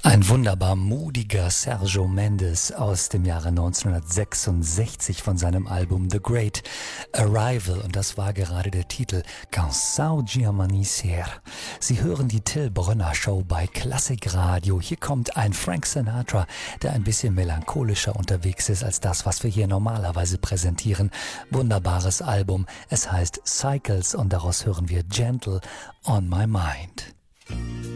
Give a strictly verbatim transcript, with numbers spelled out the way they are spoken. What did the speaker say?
Ein wunderbar mutiger Sergio Mendes aus dem Jahre neunzehnhundertsechsundsechzig von seinem Album The Great Arrival. Und das war gerade der Titel Canção de Amanhecer. Sie hören die Till Brönner Show bei Klassikradio. Hier kommt ein Frank Sinatra, der ein bisschen melancholischer unterwegs ist als das, was wir hier normalerweise präsentieren. Wunderbares Album. Es heißt Cycles und daraus hören wir Gentle on My Mind.